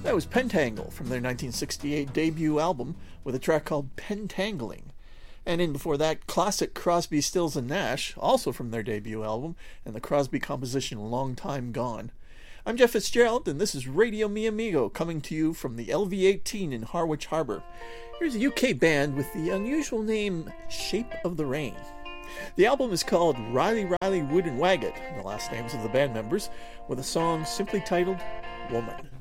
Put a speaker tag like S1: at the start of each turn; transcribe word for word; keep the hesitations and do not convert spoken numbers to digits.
S1: That was Pentangle from their nineteen sixty-eight debut album with a track called Pentangling. And in before that, classic Crosby, Stills and Nash, also from their debut album, and the Crosby composition Long Time Gone. I'm Jeff Fitzgerald, and this is Radio Mi Amigo, coming to you from the L V eighteen in Harwich Harbour. Here's a U K band with the unusual name Shape of the Rain. The album is called Riley Riley Wood and Waggett, the last names of the band members, with a song simply titled Woman.